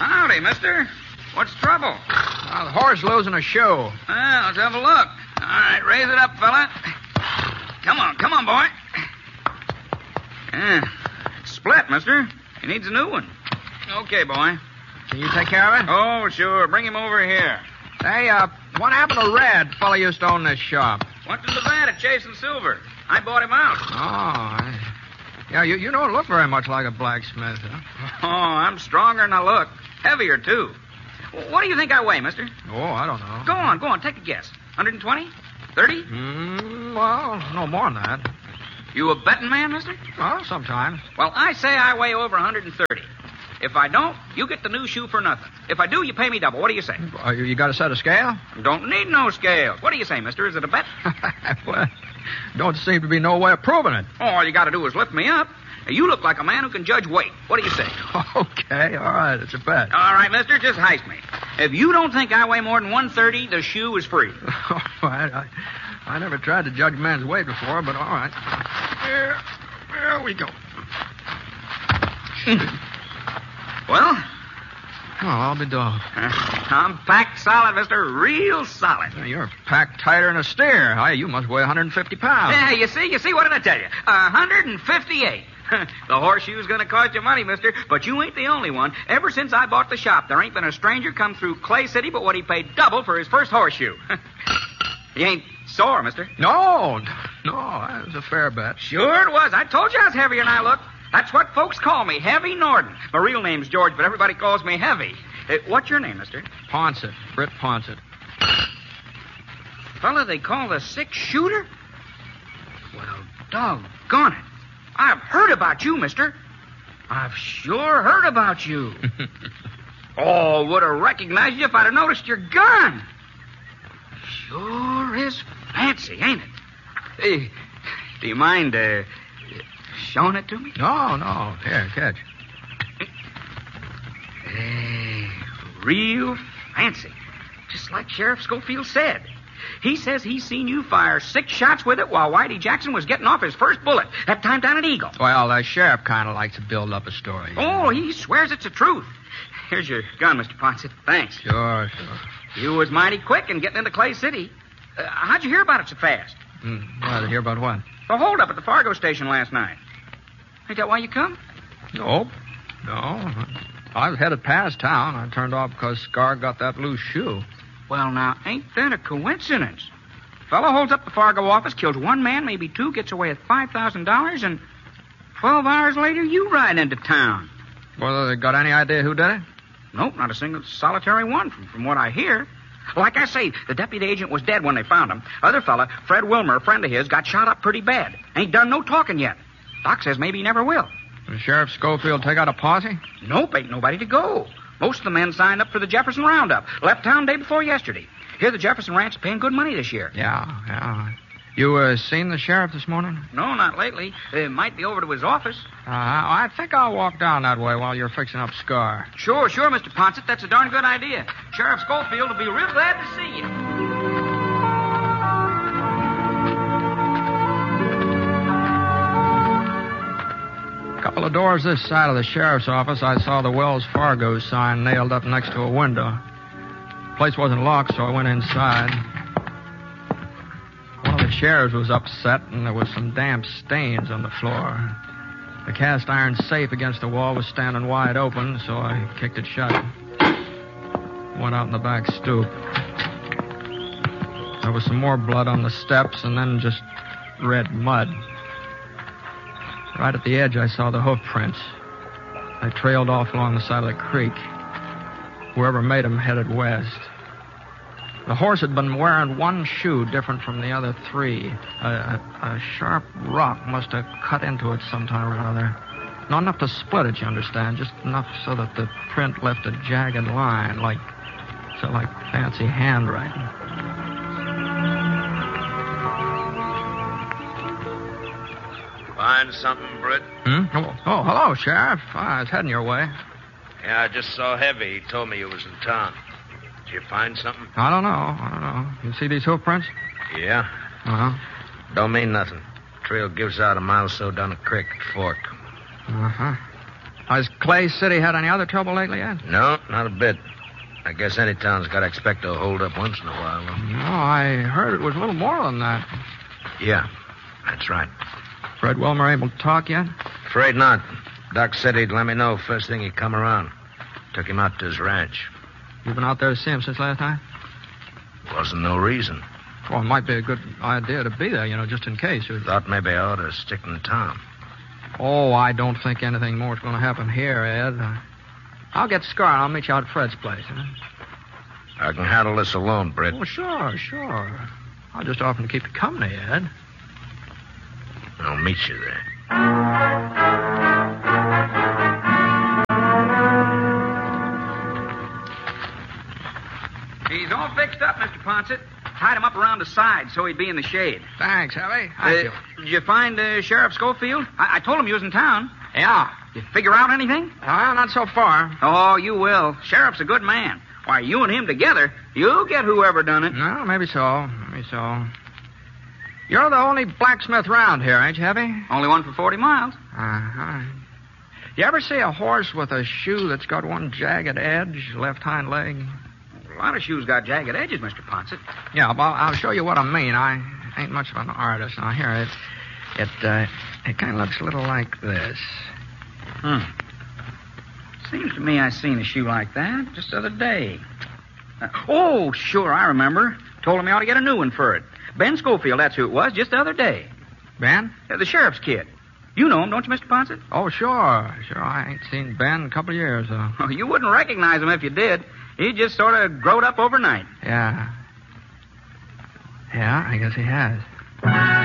Howdy, mister. What's the trouble? The horse losing a shoe. Well, let's have a look. All right, raise it up, fella. Come on, boy. Split, mister. He needs a new one. Okay, boy. Can you take care of it? Oh, sure. Bring him over here. Hey, what happened to Red? The fella used to own this shop. Went to Nevada chasing silver. I bought him out. Yeah, you don't look very much like a blacksmith, huh? Oh, I'm stronger than I look. Heavier, too. What do you think I weigh, mister? Oh, I don't know. Go on. Take a guess. 120? 30? Well, no more than that. You a betting man, mister? Well, sometimes. Well, I say I weigh over 130. If I don't, you get the new shoe for nothing. If I do, you pay me double. What do you say? You got a set of scale? Don't need no scale. What do you say, mister? Is it a bet? Well, don't seem to be no way of proving it. All you got to do is lift me up. You look like a man who can judge weight. What do you say? Okay, all right, it's a bet. All right, mister, just heist me. If you don't think I weigh more than 130, the shoe is free. All right, I never tried to judge a man's weight before, but all right. There we go. Well? Oh, I'll be dogged. I'm packed solid, mister. Real solid. You're packed tighter than a steer. You must weigh 150 pounds. Yeah, you see? What did I tell you? 158. The horseshoe's going to cost you money, mister, but you ain't the only one. Ever since I bought the shop, there ain't been a stranger come through Clay City but what he paid double for his first horseshoe. You ain't sore, mister? No, that was a fair bet. Sure it was. I told you I was heavier than I look. That's what folks call me, Heavy Norden. My real name's George, but everybody calls me Heavy. What's your name, mister? Ponsett. Britt Ponsett. Fella they call the six-shooter? Well, doggone it. I've heard about you, mister. I've sure heard about you. Oh, would have recognized you if I'd have noticed your gun. Sure is fancy, ain't it? Hey, do you mind showing it to me? No. Here, catch. Hey, real fancy. Just like Sheriff Schofield said. He says he's seen you fire 6 shots with it while Whitey Jackson was getting off his first bullet, that time down at Eagle. Well, the sheriff kind of likes to build up a story. Oh, he swears it's the truth. Here's your gun, Mr. Ponsett. Thanks. Sure. You was mighty quick in getting into Clay City. How'd you hear about it so fast? To hear about what? The holdup at the Fargo station last night. Ain't that why you come? Nope. No. I was headed past town. I turned off because Scar got that loose shoe. Well, now, ain't that a coincidence? Fellow holds up the Fargo office, kills one man, maybe 2, gets away with $5,000, and 12 hours later, you ride into town. Well, they got any idea who did it? Nope, not a single solitary one, from what I hear. Like I say, the deputy agent was dead when they found him. Other fella, Fred Wilmer, a friend of his, got shot up pretty bad. Ain't done no talking yet. Doc says maybe he never will. Did Sheriff Schofield take out a posse? Nope, ain't nobody to go. Most of the men signed up for the Jefferson Roundup. Left town day before yesterday. Here, the Jefferson Ranch is paying good money this year. Yeah. You seen the sheriff this morning? No, not lately. Might be over to his office. I think I'll walk down that way while you're fixing up Scar. Sure, Mr. Ponsett. That's a darn good idea. Sheriff Schofield will be real glad to see you. A couple of doors this side of the sheriff's office, I saw the Wells Fargo sign nailed up next to a window. The place wasn't locked, so I went inside. One of the chairs was upset, and there was some damp stains on the floor. The cast iron safe against the wall was standing wide open, so I kicked it shut. Went out in the back stoop. There was some more blood on the steps, and then just red mud. Right at the edge, I saw the hoof prints. They trailed off along the side of the creek. Whoever made them headed west. The horse had been wearing one shoe different from the other 3. A sharp rock must have cut into it sometime or another. Not enough to split it, you understand, just enough so that the print left a jagged line, like fancy handwriting. Find something, Britt? Oh, hello, Sheriff. I was heading your way. Yeah, I just saw Heavy. He told me you was in town. Did you find something? I don't know. You see these hoof prints? Yeah. Uh-huh. Don't mean nothing. Trail gives out a mile or so down the creek at Fork. Uh-huh. Has Clay City had any other trouble lately yet? No, not a bit. I guess any town's got to expect to hold up once in a while. Though. No, I heard it was a little more than that. Yeah, that's right. Fred Wilmer able to talk yet? Afraid not. Doc said he'd let me know first thing he'd come around. Took him out to his ranch. You been out there to see him since last night? Wasn't no reason. Well, it might be a good idea to be there, just in case. Thought maybe I ought to stick in town. Oh, I don't think anything more is going to happen here, Ed. I'll get Scar and I'll meet you out at Fred's place. I can handle this alone, Britt. Oh, sure. I'll just offer to keep you company, Ed. I'll meet you there. He's all fixed up, Mr. Ponset. Tied him up around the side so he'd be in the shade. Thanks, Harry. Thank you. Did you find Sheriff Schofield? I told him you was in town. Yeah. You figure out anything? Well, not so far. Oh, you will. Sheriff's a good man. Why, you and him together, you'll get whoever done it. No, maybe so. You're the only blacksmith round here, ain't you, Heavy? Only one for 40 miles. Uh-huh. You ever see a horse with a shoe that's got one jagged edge, left hind leg? A lot of shoes got jagged edges, Mr. Ponset. Yeah, well, I'll show you what I mean. I ain't much of an artist. Now, here, it kind of looks a little like this. Seems to me I seen a shoe like that just the other day. Oh, sure, I remember. Told him he ought to get a new one for it. Ben Schofield, that's who it was, just the other day. Ben? The sheriff's kid. You know him, don't you, Mr. Ponset? Oh, sure. I ain't seen Ben in a couple of years, though. Oh, you wouldn't recognize him if you did. He just sort of growed up overnight. Yeah. Yeah, I guess he has.